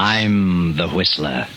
I'm the Whistler.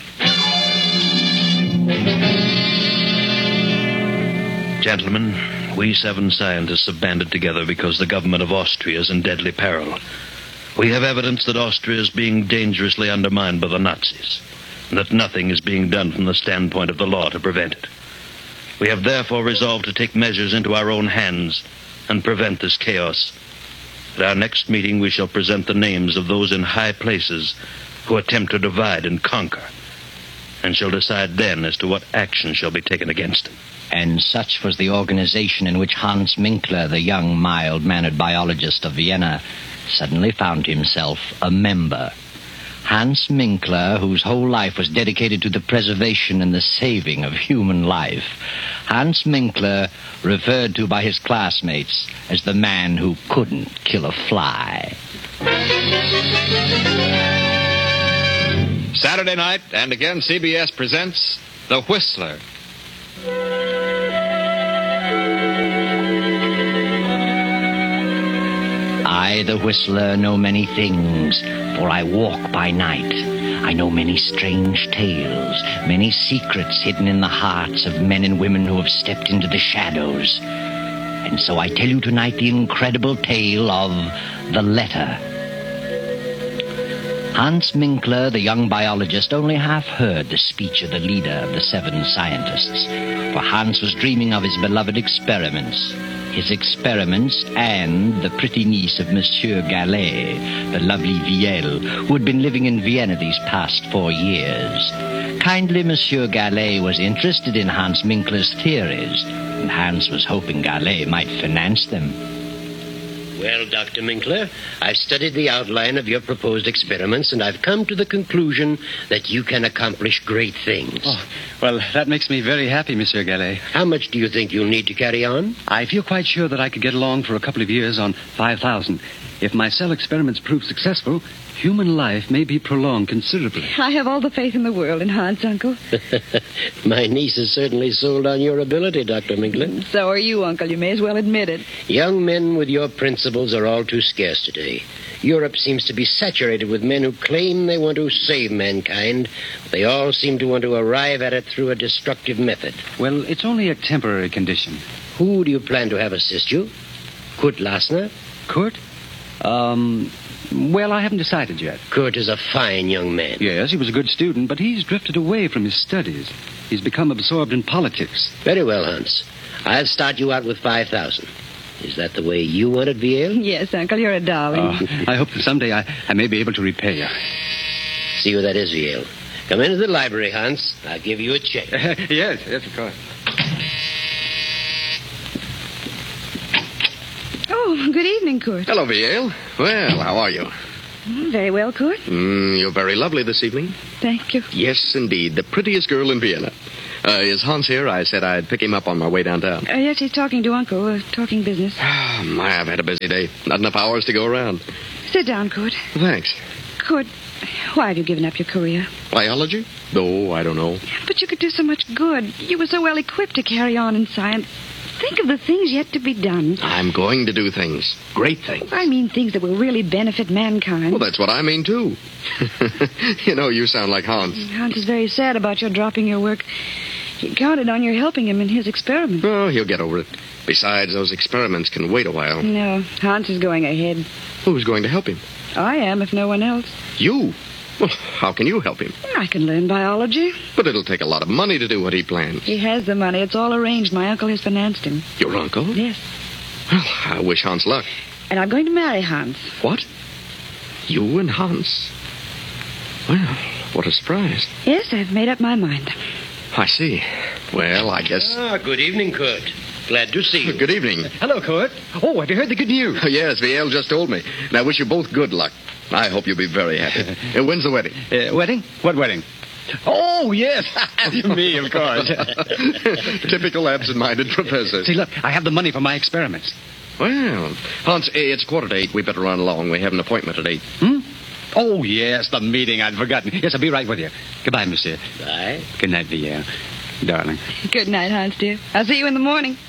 Gentlemen, we 7 scientists have banded together because the government of Austria is in deadly peril. We have evidence that Austria is being dangerously undermined by the Nazis, and that nothing is being done from the standpoint of the law to prevent it. We have therefore resolved to take measures into our own hands and prevent this chaos. At our next meeting, we shall present the names of those in high places who attempt to divide and conquer, and shall decide then as to what action shall be taken against them. And such was the organization in which Hans Minkler, the young, mild-mannered biologist of Vienna, suddenly found himself a member. Hans Minkler, whose whole life was dedicated to the preservation and the saving of human life. Hans Minkler, referred to by his classmates as the man who couldn't kill a fly. Saturday night, and again CBS presents The Whistler. I, the Whistler, know many things, for I walk by night. I know many strange tales, many secrets hidden in the hearts of men and women who have stepped into the shadows. And so I tell you tonight the incredible tale of The Letter. Hans Minkler, the young biologist, only half heard the speech of the leader of the 7 scientists, for Hans was dreaming of his beloved experiments. His experiments and the pretty niece of Monsieur Gallet, the lovely Viel, who had been living in Vienna these past 4 years. Kindly Monsieur Gallet was interested in Hans Minkler's theories, and Hans was hoping Gallet might finance them. Well, Dr. Minkler, I've studied the outline of your proposed experiments, and I've come to the conclusion that you can accomplish great things. Oh, well, that makes me very happy, Monsieur Gallet. How much do you think you'll need to carry on? I feel quite sure that I could get along for a couple of years on 5,000. If my cell experiments prove successful, human life may be prolonged considerably. I have all the faith in the world in Hans, Uncle. My niece is certainly sold on your ability, Dr. Minkler. So are you, Uncle. You may as well admit it. Young men with your principles are all too scarce today. Europe seems to be saturated with men who claim they want to save mankind. They all seem to want to arrive at it through a destructive method. Well, it's only a temporary condition. Who do you plan to have assist you? Kurt Lassner? Kurt? Well, I haven't decided yet. Kurt is a fine young man. Yes, he was a good student, but he's drifted away from his studies. He's become absorbed in politics. Very well, Hans. I'll start you out with 5,000. Is that the way you want it, Viel? Yes, Uncle, you're a darling. I hope that someday I may be able to repay you. See who that is, Viel. Come into the library, Hans. I'll give you a check. Yes, of course. Oh, good evening, Kurt. Hello, Viel. Well, how are you? Very well, Kurt. You're very lovely this evening. Thank you. Yes, indeed. The prettiest girl in Vienna. Is Hans here? I said I'd pick him up on my way downtown. Yes, he's talking to Uncle, talking business. My, I've had a busy day. Not enough hours to go around. Sit down, Kurt. Thanks. Kurt, why have you given up your career? Biology? Oh, I don't know. But you could do so much good. You were so well equipped to carry on in science. Think of the things yet to be done. I'm going to do things. Great things. I mean things that will really benefit mankind. Well, that's what I mean, too. You know, you sound like Hans. Hans is very sad about your dropping your work. He counted on your helping him in his experiment. Oh, he'll get over it. Besides, those experiments can wait a while. No, Hans is going ahead. Who's going to help him? I am, if no one else. You? Well, how can you help him? I can learn biology. But it'll take a lot of money to do what he plans. He has the money. It's all arranged. My uncle has financed him. Your uncle? Yes. Well, I wish Hans luck. And I'm going to marry Hans. What? You and Hans? Well, what a surprise. Yes, I've made up my mind. I see. Well, I guess... Good evening, Kurt. Glad to see you. Good evening. Hello, Kurt. Oh, have you heard the good news? Yes, Viel just told me. And I wish you both good luck. I hope you'll be very happy. When's the wedding? Wedding? What wedding? Oh, yes. Me, of course. Typical absent-minded professor. See, look, I have the money for my experiments. Well, Hans, it's 7:45. We better run along. We have an appointment at 8. Oh, yes, the meeting. I'd forgotten. Yes, I'll be right with you. Goodbye, monsieur. Bye. Good night, Viel. Darling. Good night, Hans, dear. I'll see you in the morning.